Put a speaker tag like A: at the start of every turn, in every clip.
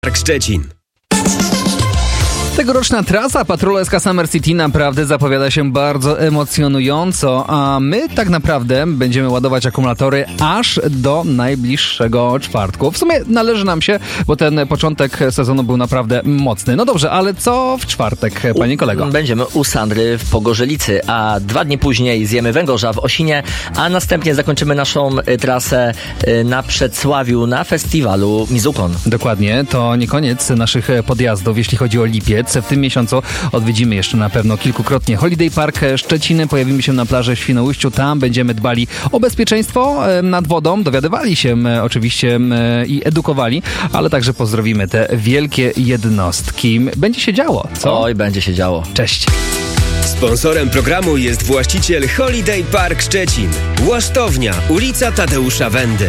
A: Park Szczecin.
B: Tegoroczna trasa Patrol SK Summer City naprawdę zapowiada się bardzo emocjonująco, a my tak naprawdę będziemy ładować akumulatory aż do najbliższego czwartku. W sumie należy nam się, bo ten początek sezonu był naprawdę mocny. No dobrze, ale co w czwartek, panie kolego?
C: Będziemy u Sandry w Pogorzelicy, a 2 dni później zjemy węgorza w Osinie, a następnie zakończymy naszą trasę na Przedsławiu na festiwalu Mizukon.
B: Dokładnie, to nie koniec naszych podjazdów, jeśli chodzi o lipiec. W tym miesiącu odwiedzimy jeszcze na pewno kilkukrotnie Holiday Park Szczecin. Pojawimy się na plaży w Świnoujściu. Tam będziemy dbali o bezpieczeństwo nad wodą. Dowiadywali się oczywiście i edukowali, ale także pozdrowimy te wielkie jednostki. Będzie się działo, co?
C: Oj, będzie się działo.
B: Cześć.
A: Sponsorem programu jest właściciel Holiday Park Szczecin. Łasztownia, ulica Tadeusza Wendy.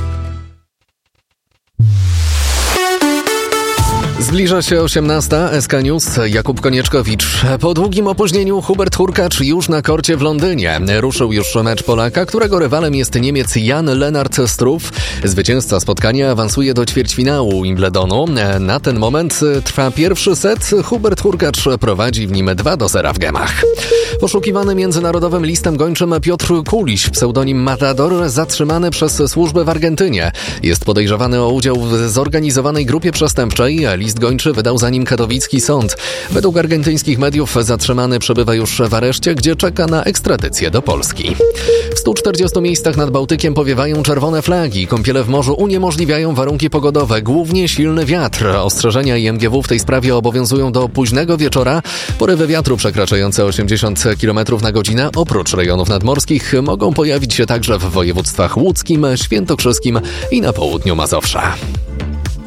D: Zbliża się 18. SK News. Jakub Konieczkowicz. Po długim opóźnieniu Hubert Hurkacz już na korcie w Londynie. Ruszył już mecz Polaka, którego rywalem jest Niemiec Jan Lennart Struff. Zwycięzca spotkania awansuje do ćwierćfinału Wimbledonu. Na ten moment trwa pierwszy set. Hubert Hurkacz prowadzi w nim 2-0 w gemach. Poszukiwany międzynarodowym listem gończym Piotr Kuliś, pseudonim Matador, zatrzymany przez służbę w Argentynie. Jest podejrzewany o udział w zorganizowanej grupie przestępczej. List gończy wydał za nim katowicki sąd. Według argentyńskich mediów zatrzymany przebywa już w areszcie, gdzie czeka na ekstradycję do Polski. W 140 miejscach nad Bałtykiem powiewają czerwone flagi. Kąpiele w morzu uniemożliwiają warunki pogodowe, głównie silny wiatr. Ostrzeżenia IMGW w tej sprawie obowiązują do późnego wieczora. Porywy wiatru przekraczające 80 km na godzinę, oprócz rejonów nadmorskich, mogą pojawić się także w województwach łódzkim, świętokrzyskim i na południu Mazowsza.